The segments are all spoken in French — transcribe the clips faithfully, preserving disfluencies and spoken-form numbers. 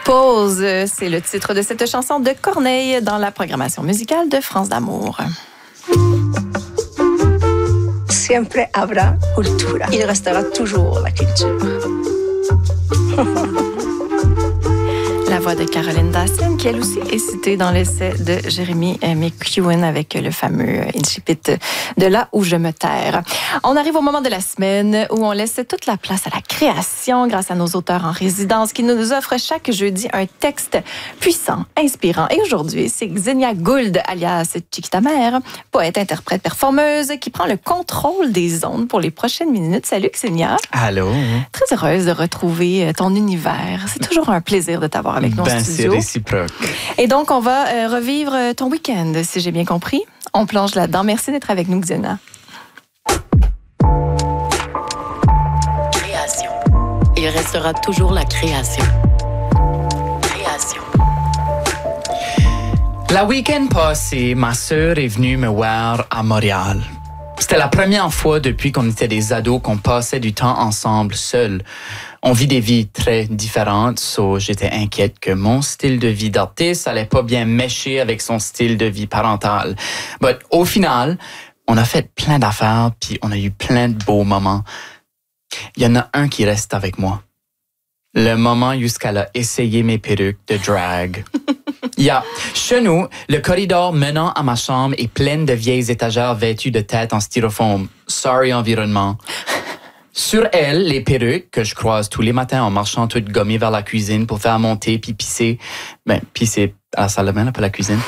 Pause, c'est le titre de cette chanson de Corneille dans la programmation musicale de France d'Amour. Siempre habrá cultura. Il restera toujours la culture. La voix de Caroline Dacienne, qui elle aussi est citée dans l'essai de Jérémy McEwen avec le fameux incipit de Là où je me terre. On arrive au moment de la semaine où on laisse toute la place à la création grâce à nos auteurs en résidence qui nous offrent chaque jeudi un texte puissant, inspirant. Et aujourd'hui, c'est Xenia Gould, alias Chiquita Mère, poète, interprète, performeuse, qui prend le contrôle des ondes pour les prochaines minutes. Salut Xenia. Allô. Très heureuse de retrouver ton univers. C'est toujours un plaisir de t'avoir avec nous ben, en studio. C'est réciproque. Et donc, on va euh, revivre ton week-end, si j'ai bien compris. On plonge là-dedans. Merci d'être avec nous, Xenia. Création. Il restera toujours la création. Création. La week-end passé, ma sœur est venue me voir à Montréal. C'était la première fois depuis qu'on était des ados qu'on passait du temps ensemble seuls. On vit des vies très différentes, so j'étais inquiète que mon style de vie d'artiste allait pas bien mécher avec son style de vie parental. Mais au final, on a fait plein d'affaires puis on a eu plein de beaux moments. Il y en a un qui reste avec moi. Le moment jusqu'à a essayé mes perruques de drag. Yeah. Chez nous, le corridor menant à ma chambre est plein de vieilles étagères vêtues de têtes en styrofoam. Sorry, environnement. Sur elle, les perruques que je croise tous les matins en marchant toute gommée vers la cuisine pour faire monter puis pisser. Ben, pisser à la salle de bain, pas la cuisine.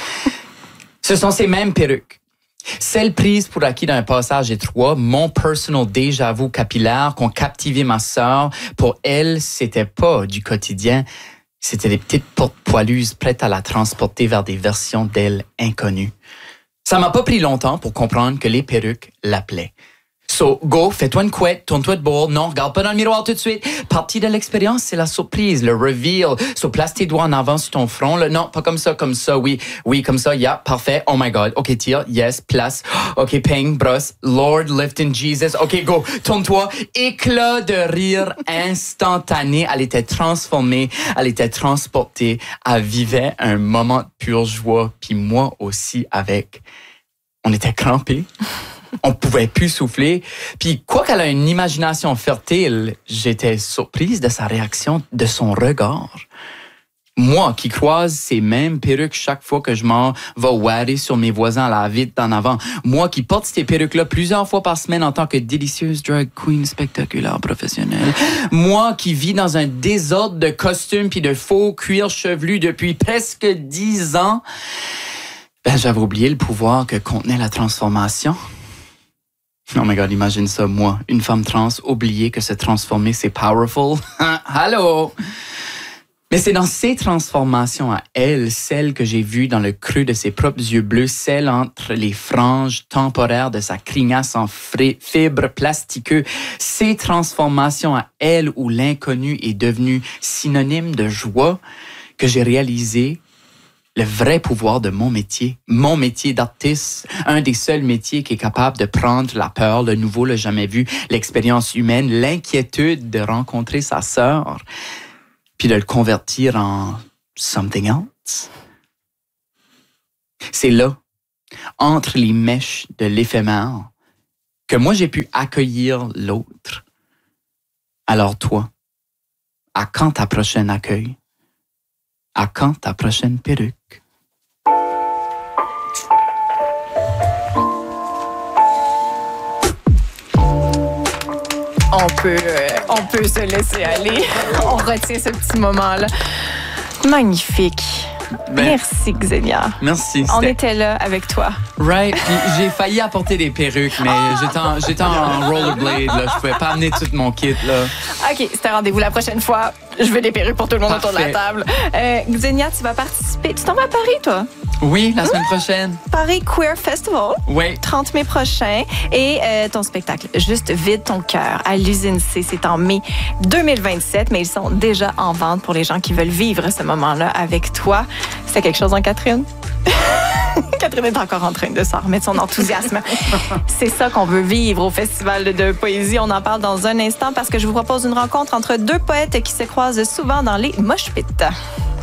Ce sont ces mêmes perruques. Celles prises pour acquis d'un passage étroit, mon personal déjà-vu capillaire qu'ont captivé ma sœur, pour elle, c'était pas du quotidien. C'était des petites portes poilues prêtes à la transporter vers des versions d'elle inconnues. Ça m'a pas pris longtemps pour comprendre que les perruques l'appelaient. So, go, fais-toi une couette, tourne-toi de bord. Non, regarde pas dans le miroir tout de suite. Partie de l'expérience, c'est la surprise, le reveal. So, place tes doigts en avant sur ton front. Là. Non, pas comme ça, comme ça, oui. Oui, comme ça, yeah, parfait. Oh my God. OK, tire, yes, place. OK, ping, brosse. Lord, lift in Jesus. OK, go, tourne-toi. Éclat de rire instantané. Elle était transformée, elle était transportée. Elle vivait un moment de pure joie. Puis moi aussi avec. On était crampés. On pouvait plus souffler. Puis, quoi qu'elle a une imagination fertile, j'étais surprise de sa réaction, de son regard. Moi, qui croise ces mêmes perruques chaque fois que je m'en vais warer sur mes voisins à la vitre d'en avant. Moi, qui porte ces perruques-là plusieurs fois par semaine en tant que délicieuse drag queen spectaculaire professionnelle. Moi, qui vis dans un désordre de costumes puis de faux cuir chevelu depuis presque dix ans. Ben, j'avais oublié le pouvoir que contenait la transformation. Oh my God, imagine ça, moi, une femme trans, oublier que se transformer, c'est powerful. Allô? Mais c'est dans ces transformations à elle, celles que j'ai vues dans le creux de ses propres yeux bleus, celles entre les franges temporaires de sa crinière en fibres plastiqueux, ces transformations à elle où l'inconnu est devenu synonyme de joie, que j'ai réalisé le vrai pouvoir de mon métier, mon métier d'artiste, un des seuls métiers qui est capable de prendre la peur, le nouveau, le jamais vu, l'expérience humaine, l'inquiétude de rencontrer sa sœur, puis de le convertir en something else. C'est là, entre les mèches de l'éphémère, que moi j'ai pu accueillir l'autre. Alors toi, à quand ta prochaine accueil? À quand ta prochaine perruque? On peut, euh, on peut se laisser aller. On retient ce petit moment-là. Magnifique. Ben, merci, Xenia. Merci. On était là avec toi. Right. Puis j'ai failli apporter des perruques, mais oh! j'étais, en, j'étais en rollerblade. Là. Je pouvais pas amener tout mon kit. Là. OK, c'était rendez-vous la prochaine fois. Je veux des perruques pour tout le monde Parfait. Autour de la table. Euh, Xenia, tu vas participer. Tu t'en vas à Paris, toi? Oui, la semaine mmh. prochaine. Paris Queer Festival. Oui. trente mai prochain. Et euh, ton spectacle, Juste vide ton cœur, à l'Usine C, c'est en mai deux mille vingt-sept, mais ils sont déjà en vente pour les gens qui veulent vivre ce moment-là avec toi. C'est quelque chose, hein, Catherine? Catherine est encore en train de s'en remettre son enthousiasme. C'est ça qu'on veut vivre au Festival de poésie. On en parle dans un instant parce que je vous propose une rencontre entre deux poètes qui se croisent souvent dans les mosh pits.